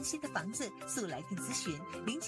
心的房子，速来电咨询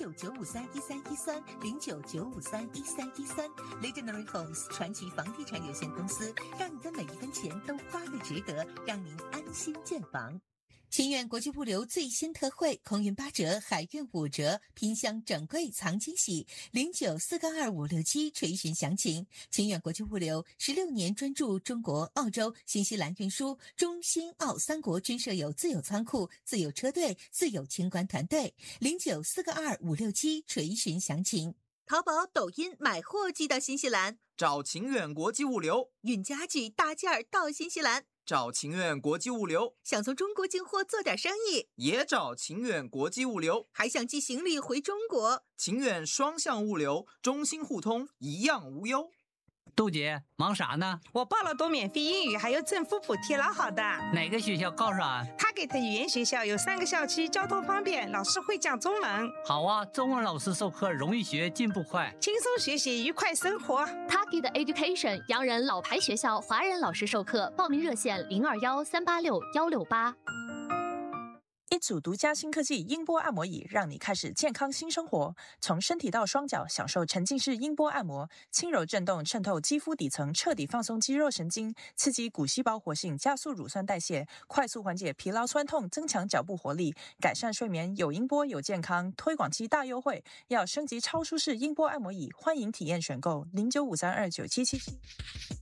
0953131313，0995313113，Legendary Homes 传奇房地产有限公司，让你的每一分钱都花得值得，让您安心建房。秦远国际物流最新特惠，空运8折，海运5折，拼箱整柜藏惊喜，09422567垂询详情。秦远国际物流16年专注中国、澳洲、新西兰运输，中新澳3国均设有自有仓库、自有车队、自有清关团队，09422567垂询详情。淘宝、抖音买货寄到新西兰， 找秦远国际物流； 运家具大件儿到新西兰， 找秦远国际物流； 想从中国进货做点生意， 也找秦远国际物流； 还想寄行李回中国， 秦远双向物流，中新互通，一样无忧。 杜姐，忙啥呢？ 我报了多免费英语，还有政府补贴，老好的。 哪个学校告诉啊？ 他给的语言学校有3个校区，交通方便，老师会讲中文。 好啊，中文老师授课容易学，进步快， 轻松学习，愉快生活。 Target Education 洋人老牌学校，华人老师授课，报名热线0213861668。 一组独家新科技音波按摩椅，让你开始健康新生活。从身体到双脚，享受沉浸式音波按摩，轻柔震动渗透肌肤底层，彻底放松肌肉神经，刺激骨细胞活性，加速乳酸代谢，快速缓解疲劳酸痛，增强脚部活力，改善睡眠。有音波有健康，推广期大优惠，要升级超舒适音波按摩椅，欢迎体验选购0953297777。